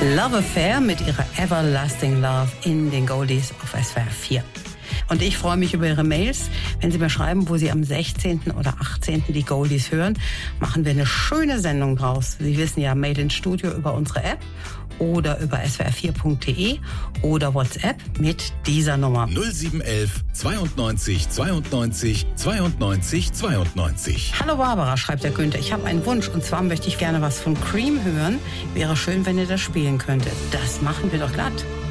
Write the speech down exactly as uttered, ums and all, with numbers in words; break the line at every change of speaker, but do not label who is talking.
Love Affair mit ihrer Everlasting Love in den Goldies auf S W R vier. Und ich freue mich über Ihre Mails. Wenn Sie mir schreiben, wo Sie am sechzehnten oder achtzehnten die Goldies hören, machen wir eine schöne Sendung draus. Sie wissen ja, Mail ins Studio über unsere App oder über s w r vier punkt d e oder WhatsApp mit dieser Nummer.
null sieben elf zweiundneunzig zweiundneunzig zweiundneunzig zweiundneunzig.
Hallo Barbara, schreibt der Günther. Ich habe einen Wunsch und zwar möchte ich gerne was von Cream hören. Wäre schön, wenn ihr das spielen könntet. Das machen wir doch glatt.